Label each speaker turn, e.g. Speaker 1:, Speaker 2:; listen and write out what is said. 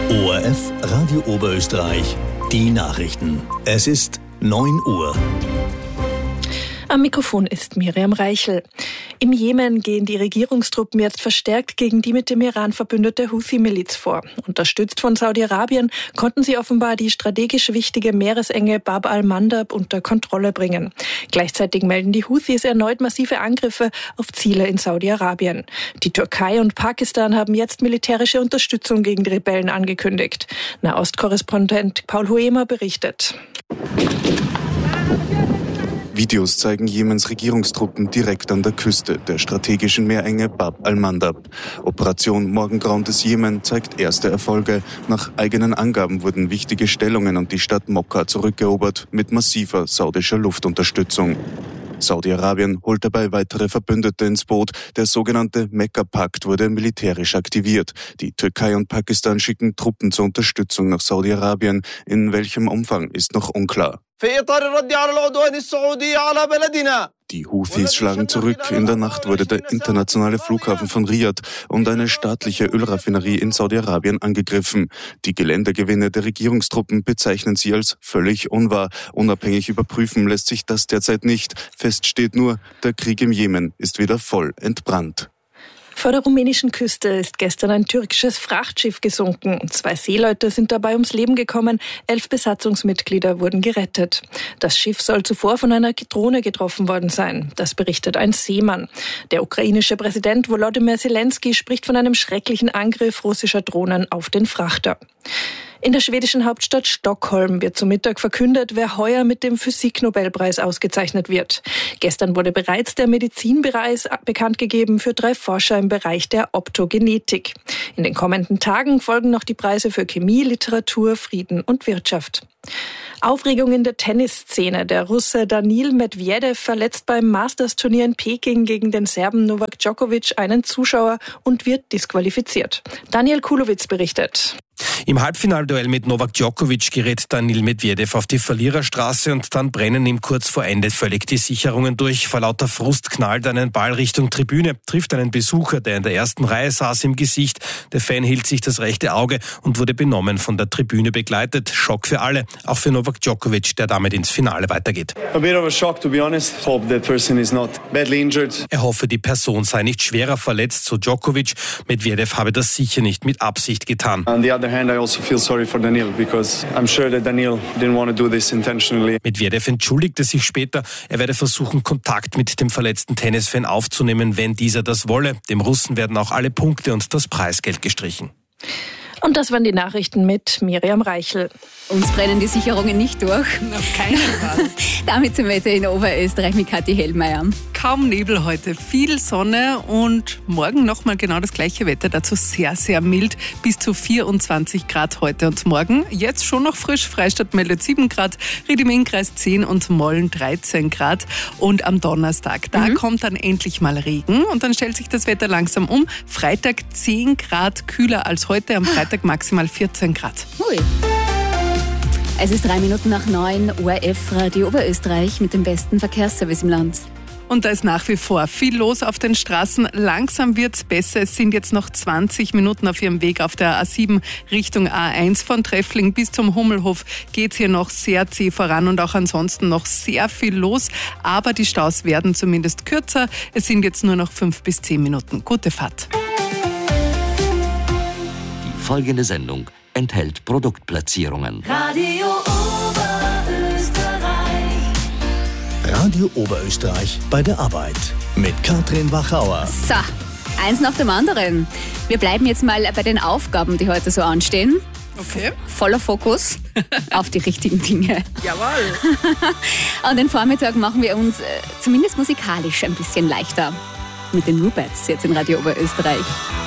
Speaker 1: ORF Radio Oberösterreich, die Nachrichten. Es ist 9 Uhr.
Speaker 2: Am Mikrofon ist Miriam Reichel. Im Jemen gehen die Regierungstruppen jetzt verstärkt gegen die mit dem Iran verbündete Houthi-Miliz vor. Unterstützt von Saudi-Arabien konnten sie offenbar die strategisch wichtige Meeresenge Bab al-Mandab unter Kontrolle bringen. Gleichzeitig melden die Houthis erneut massive Angriffe auf Ziele in Saudi-Arabien. Die Türkei und Pakistan haben jetzt militärische Unterstützung gegen die Rebellen angekündigt. Nahostkorrespondent Paul Huemer berichtet.
Speaker 3: Videos zeigen Jemens Regierungstruppen direkt an der Küste der strategischen Meerenge Bab al-Mandab. Operation Morgengrauen des Jemen zeigt erste Erfolge. Nach eigenen Angaben wurden wichtige Stellungen und die Stadt Mokka zurückerobert mit massiver saudischer Luftunterstützung. Saudi-Arabien holt dabei weitere Verbündete ins Boot. Der sogenannte Mekka-Pakt wurde militärisch aktiviert. Die Türkei und Pakistan schicken Truppen zur Unterstützung nach Saudi-Arabien. In welchem Umfang ist noch unklar. Die Houthis schlagen zurück. In der Nacht wurde der internationale Flughafen von Riad und eine staatliche Ölraffinerie in Saudi-Arabien angegriffen. Die Geländegewinne der Regierungstruppen bezeichnen sie als völlig unwahr. Unabhängig überprüfen lässt sich das derzeit nicht. Fest steht nur, der Krieg im Jemen ist wieder voll entbrannt.
Speaker 2: Vor der rumänischen Küste ist gestern ein türkisches Frachtschiff gesunken. 2 Seeleute sind dabei ums Leben gekommen, 11 Besatzungsmitglieder wurden gerettet. Das Schiff soll zuvor von einer Drohne getroffen worden sein. Das berichtet ein Seemann. Der ukrainische Präsident Volodymyr Zelensky spricht von einem schrecklichen Angriff russischer Drohnen auf den Frachter. In der schwedischen Hauptstadt Stockholm wird zum Mittag verkündet, wer heuer mit dem Physik-Nobelpreis ausgezeichnet wird. Gestern wurde bereits der Medizinpreis bekannt gegeben für 3 Forscher im Bereich der Optogenetik. In den kommenden Tagen folgen noch die Preise für Chemie, Literatur, Frieden und Wirtschaft. Aufregung in der Tennisszene. Der Russe Daniil Medvedev verletzt beim Masters-Turnier in Peking gegen den Serben Novak Djokovic einen Zuschauer und wird disqualifiziert. Daniel Kulowitz berichtet.
Speaker 4: Im Halbfinalduell mit Novak Djokovic gerät Daniil Medvedev auf die Verliererstraße und dann brennen ihm kurz vor Ende völlig die Sicherungen durch. Vor lauter Frust knallt einen Ball Richtung Tribüne, trifft einen Besucher, der in der ersten Reihe saß, im Gesicht. Der Fan hielt sich das rechte Auge und wurde benommen von der Tribüne begleitet. Schock für alle, auch für Novak Djokovic, der damit ins Finale weitergeht.
Speaker 5: A bit of a shock, to be honest. Hope that person is not badly injured.
Speaker 4: Er hoffe, die Person sei nicht schwerer verletzt, so Djokovic. Medvedev habe das sicher nicht mit Absicht getan.
Speaker 5: On the other hand, I also feel sorry for Daniil because I'm sure that Daniil didn't want to do this intentionally.
Speaker 4: Medvedev entschuldigte sich später, er werde versuchen, Kontakt mit dem verletzten Tennisfan aufzunehmen, wenn dieser das wolle. Dem Russen werden auch alle Punkte und das Preisgeld gestrichen.
Speaker 2: Und das waren die Nachrichten mit Miriam Reichel.
Speaker 6: Uns brennen die Sicherungen nicht durch.
Speaker 7: Auf keinen Fall.
Speaker 6: Damit zum Wetter in Oberösterreich mit Kathi Hellmeier.
Speaker 7: Kaum Nebel heute, viel Sonne und morgen nochmal genau das gleiche Wetter. Dazu sehr, sehr mild, bis zu 24 Grad heute und morgen. Jetzt schon noch frisch, Freistadt meldet 7 Grad, Ried im Innkreis 10 und Molln 13 Grad. Und am Donnerstag, da kommt dann endlich mal Regen und dann stellt sich das Wetter langsam um. Freitag 10 Grad kühler als heute, am Freitag maximal 14 Grad.
Speaker 6: Hui. Es ist 3 Minuten nach 9, ORF Radio Oberösterreich mit dem besten Verkehrsservice im Land.
Speaker 7: Und da ist nach wie vor viel los auf den Straßen. Langsam wird's besser. Es sind jetzt noch 20 Minuten auf Ihrem Weg auf der A7 Richtung A1. Von Treffling bis zum Hummelhof geht's hier noch sehr zäh voran und auch ansonsten noch sehr viel los. Aber die Staus werden zumindest kürzer. Es sind jetzt nur noch 5 bis 10 Minuten. Gute Fahrt.
Speaker 8: Die folgende Sendung enthält Produktplatzierungen.
Speaker 1: Radio Oberösterreich bei der Arbeit mit Katrin Wachauer.
Speaker 6: So, eins nach dem anderen. Wir bleiben jetzt mal bei den Aufgaben, die heute so anstehen.
Speaker 7: Okay.
Speaker 6: Voller Fokus auf die richtigen Dinge.
Speaker 7: Jawohl.
Speaker 6: An den Vormittag machen wir uns zumindest musikalisch ein bisschen leichter. Mit den Rubettes jetzt in Radio Oberösterreich.